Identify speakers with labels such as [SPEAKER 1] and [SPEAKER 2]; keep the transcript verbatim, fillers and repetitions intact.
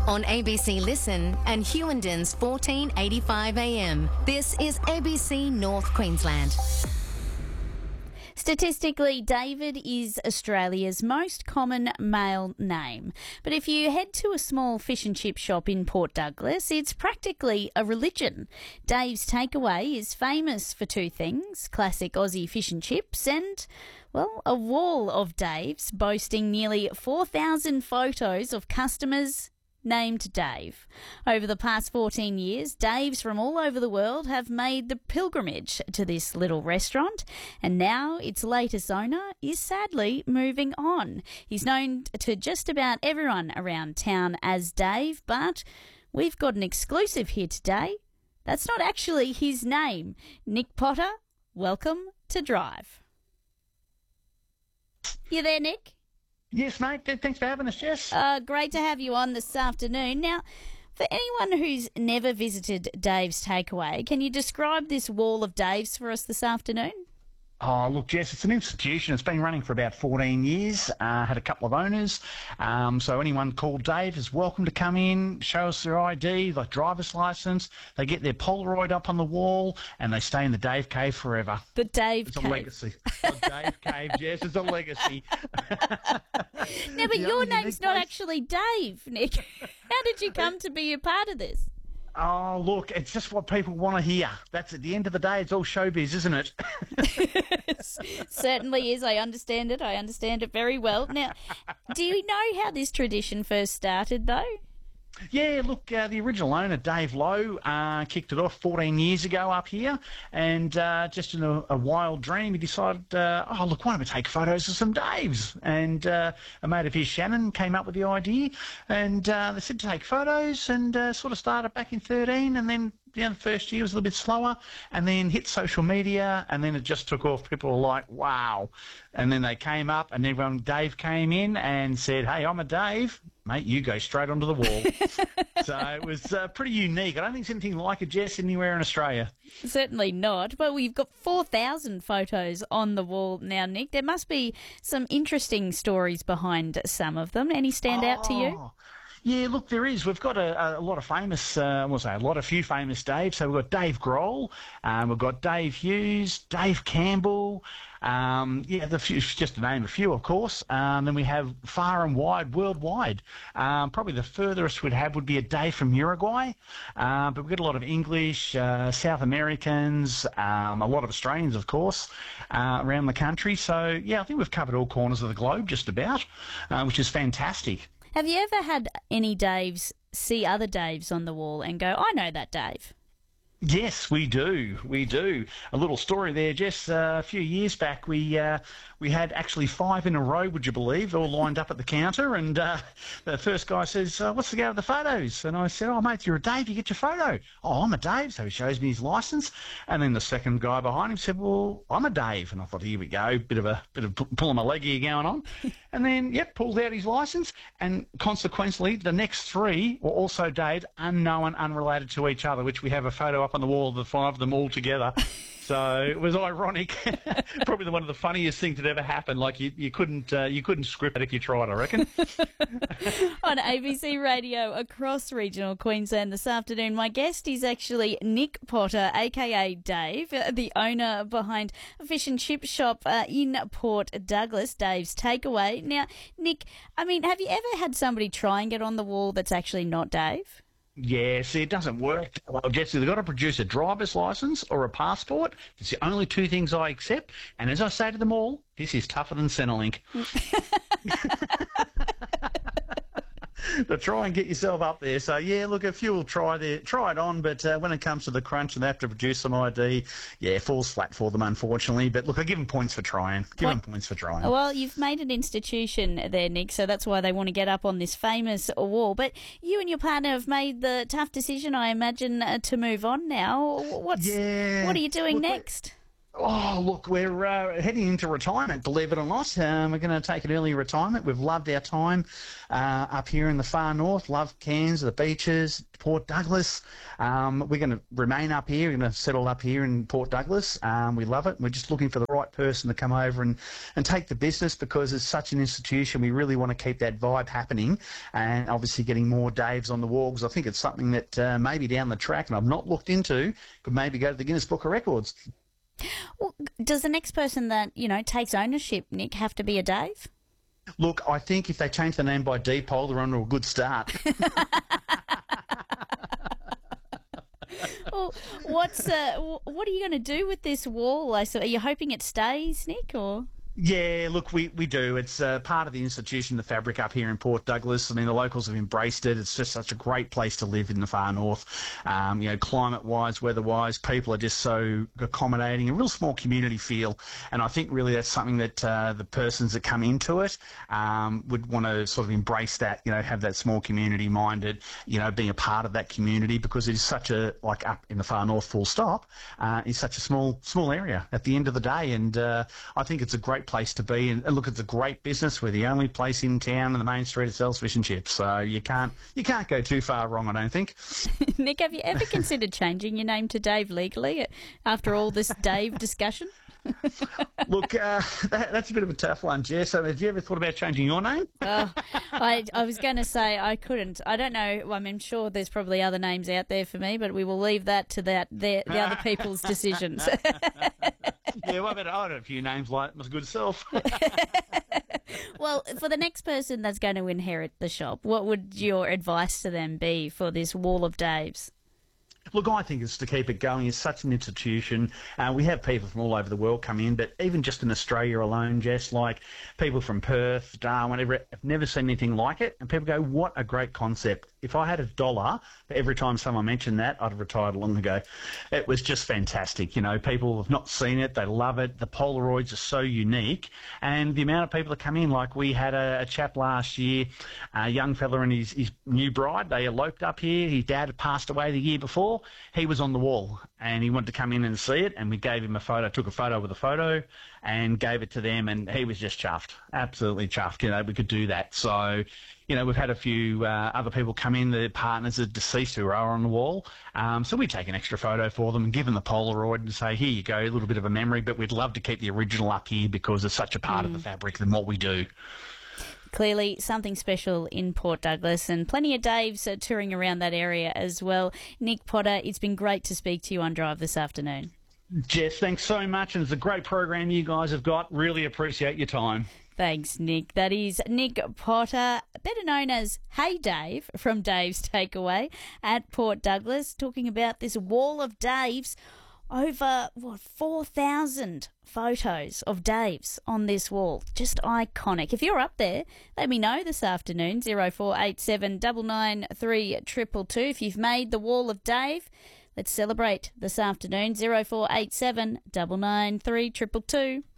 [SPEAKER 1] On A B C Listen and Hewendon's fourteen eighty-five A M. This is A B C North Queensland.
[SPEAKER 2] Statistically, David is Australia's most common male name. But if you head to a small fish and chip shop in Port Douglas, it's practically a religion. Dave's Takeaway is famous for two things: classic Aussie fish and chips and, well, a wall of Dave's boasting nearly four thousand photos of customers named Dave. Over the past fourteen years, Daves from all over the world have made the pilgrimage to this little restaurant, and now its latest owner is sadly moving on. He's known to just about everyone around town as Dave, but we've got an exclusive here today. That's not actually his name. Nick Potter, welcome to Drive. You there, Nick?
[SPEAKER 3] Yes, mate. Thanks for having us, Jess.
[SPEAKER 2] Uh, great to have you on this afternoon. Now, for anyone who's never visited Dave's Takeaway, can you describe this wall of Dave's for us this afternoon?
[SPEAKER 3] Oh, look, Jess, it's an institution. It's been running for about fourteen years. Uh, had a couple of owners. Um, so anyone called Dave is welcome to come in, show us their I D, like driver's license. They get their Polaroid up on the wall, and they stay in the Dave Cave forever.
[SPEAKER 2] The Dave
[SPEAKER 3] it's
[SPEAKER 2] Cave.
[SPEAKER 3] It's a legacy. The Dave Cave, Jess, it's a legacy.
[SPEAKER 2] No, but your name's not place. actually Dave, Nick. How did you come to be a part of this?
[SPEAKER 3] Oh, look, it's just what people want to hear. That's at the end of the day, it's all showbiz, isn't it?
[SPEAKER 2] It certainly is. I understand it. I understand it very well. Now, do you know how this tradition first started, though?
[SPEAKER 3] Yeah, look, uh, the original owner, Dave Lowe, uh, kicked it off fourteen years ago up here, and uh, just in a, a wild dream, he decided, uh, oh, look, why don't we take photos of some Daves? And uh, a mate of his, Shannon, came up with the idea, and uh, they said to take photos, and uh, sort of started back in thirteen, and then yeah, the first year was a little bit slower, and then hit social media, and then it just took off. People were like, wow. And then they came up, and everyone, Dave came in and said, hey, I'm a Dave. Mate, you go straight onto the wall. So it was uh, pretty unique. I don't think there's anything like it, Jess, anywhere in Australia.
[SPEAKER 2] Certainly not. But we've got four thousand photos on the wall now, Nick. There must be some interesting stories behind some of them. Any stand
[SPEAKER 3] oh.
[SPEAKER 2] out to you?
[SPEAKER 3] Yeah, look, there is. We've got a, a lot of famous, uh, we'll say a lot of few famous Daves. So we've got Dave Grohl, um, we've got Dave Hughes, Dave Campbell, um, yeah, the few, just to name a few, of course. Um, then we have far and wide, worldwide. Um, probably the furthest we'd have would be a Dave from Uruguay, uh, but we've got a lot of English, uh, South Americans, um, a lot of Australians, of course, uh, around the country. So, yeah, I think we've covered all corners of the globe just about, uh, which is fantastic.
[SPEAKER 2] Have you ever had any Daves see other Daves on the wall and go, I know that Dave?
[SPEAKER 3] Yes, we do. We do. A little story there, Jess. Uh, a few years back, we uh, we had actually five in a row, would you believe, all lined up at the counter. And uh, the first guy says, uh, what's the go with the photos? And I said, oh, mate, you're a Dave, you get your photo. Oh, I'm a Dave. So he shows me his licence. And then the second guy behind him said, well, I'm a Dave. And I thought, here we go, bit of a bit of pulling my leg here going on. And then, yep, pulled out his licence. And consequently, the next three were also Dave, unknown, unrelated to each other, which we have a photo up on the wall of the five of them all together. So it was ironic. Probably one of the funniest things that ever happened. Like you, you couldn't uh, you couldn't script it if you tried, I reckon.
[SPEAKER 2] On A B C Radio across regional Queensland this afternoon, my guest is actually Nick Potter, aka Dave, the owner behind a fish and chip shop uh, in Port Douglas, Dave's Takeaway. Now, Nick, I mean, have you ever had somebody try and get on the wall that's actually not Dave?
[SPEAKER 3] Yeah, see, it doesn't work. Well, Jesse, they've got to produce a driver's licence or a passport. It's the only two things I accept. And as I say to them all, this is tougher than Centrelink. To try and get yourself up there. So, yeah, look, a few will try their, try it on, but uh, when it comes to the crunch and they have to produce some I D, yeah, it falls flat for them, unfortunately. But, look, I give them points for trying. Give Point. them points for trying.
[SPEAKER 2] Well, you've made an institution there, Nick, so that's why they want to get up on this famous wall. But you and your partner have made the tough decision, I imagine, uh, to move on now. What's,
[SPEAKER 3] yeah.
[SPEAKER 2] What are you doing
[SPEAKER 3] look,
[SPEAKER 2] next?
[SPEAKER 3] Oh, look, we're uh, heading into retirement, believe it or not. Um, we're going to take an early retirement. We've loved our time uh, up here in the far north, loved Cairns, the beaches, Port Douglas. Um, we're going to remain up here. We're going to settle up here in Port Douglas. Um, we love it. We're just looking for the right person to come over and, and take the business, because it's such an institution. We really want to keep that vibe happening, and obviously getting more Daves on the wall, because I think it's something that uh, maybe down the track, and I've not looked into, could maybe go to the Guinness Book of Records.
[SPEAKER 2] Well, does the next person that, you know, takes ownership, Nick, have to be a Dave?
[SPEAKER 3] Look, I think if they change the name by Depol, they're on to a good start.
[SPEAKER 2] Well, what's uh, what are you going to do with this wall? I saw, are you hoping it stays, Nick, or?
[SPEAKER 3] Yeah, look, we, we do. It's uh, part of the institution, the fabric up here in Port Douglas. I mean, the locals have embraced it. It's just such a great place to live in the far north. Um, you know, climate-wise, weather-wise, people are just so accommodating, a real small community feel. And I think really that's something that uh, the persons that come into it um, would want to sort of embrace that, you know, have that small community-minded, you know, being a part of that community, because it is such a, like up in the far north, full stop, uh, it's such a small, small area at the end of the day. And uh, I think it's a great place to be, and, and look, it's a great business. We're the only place in town on the main street that sells fish and chips, so you can't you can't go too far wrong, I don't think.
[SPEAKER 2] Nick, have you ever considered changing your name to Dave legally after all this Dave discussion?
[SPEAKER 3] Look, uh, that, that's a bit of a tough one, Jess. So have you ever thought about changing your name?
[SPEAKER 2] Oh, I, I was going to say I couldn't. I don't know. Well, I'm sure there's probably other names out there for me, but we will leave that to that the, the other people's decisions.
[SPEAKER 3] Yeah, well, I, I had a few names like my good self.
[SPEAKER 2] Well, for the next person that's going to inherit the shop, what would your advice to them be for this wall of Daves?
[SPEAKER 3] Look, I think it's to keep it going. It's such an institution. Uh, we have people from all over the world come in, but even just in Australia alone, Jess, like people from Perth, Darwin, every, I've never seen anything like it. And people go, what a great concept. If I had a dollar for every time someone mentioned that, I'd have retired long ago. It was just fantastic. You know, people have not seen it. They love it. The Polaroids are so unique. And the amount of people that come in, like we had a, a chap last year, a young fella and his, his new bride, they eloped up here. His dad had passed away the year before. He was on the wall and he wanted to come in and see it, and we gave him a photo, took a photo with a photo and gave it to them, and he was just chuffed, absolutely chuffed. You know, we could do that. So, you know, we've had a few uh, other people come in, the partners are deceased who are on the wall. Um, so we take an extra photo for them and give them the Polaroid and say, here you go, a little bit of a memory, but we'd love to keep the original up here because it's such a part mm. of the fabric than what we do.
[SPEAKER 2] Clearly something special in Port Douglas, and plenty of Daves uh, touring around that area as well. Nick Potter, it's been great to speak to you on Drive this afternoon.
[SPEAKER 3] Jess, thanks so much, and it's a great program you guys have got. Really appreciate your time.
[SPEAKER 2] Thanks, Nick. That is Nick Potter, better known as Hey Dave from Dave's Takeaway at Port Douglas, talking about this wall of Daves. Over, what, four thousand photos of Daves on this wall. Just iconic. If you're up there, let me know this afternoon, zero four eight seven nine nine three two two two. If you've made the wall of Dave, let's celebrate this afternoon, zero four eight seven nine nine three two two two.